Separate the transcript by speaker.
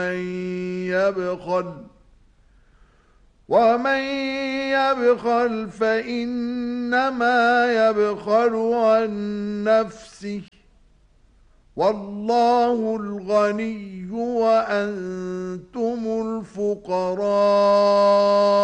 Speaker 1: ومن يبخل فإنما يبخل عن نفسه والله الغني وأنتم الفقراء